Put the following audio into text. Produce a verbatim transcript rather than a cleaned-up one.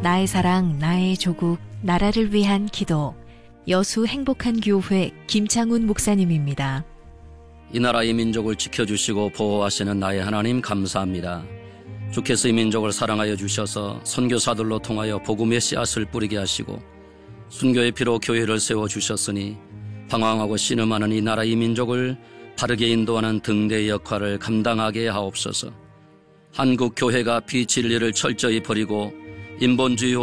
나의 사랑, 나의 조국, 나라를 위한 기도. 여수 행복한 교회 김창훈 목사님입니다. 이 나라 이 민족을 지켜주시고 보호하시는 나의 하나님 감사합니다. 주께서 이 민족을 사랑하여 주셔서 선교사들로 통하여 복음의 씨앗을 뿌리게 하시고 순교의 피로 교회를 세워주셨으니 방황하고 신음하는 이 나라 이 민족을 바르게 인도하는 등대의 역할을 감당하게 하옵소서. 한국 교회가 비진리를 철저히 버리고 인본주의와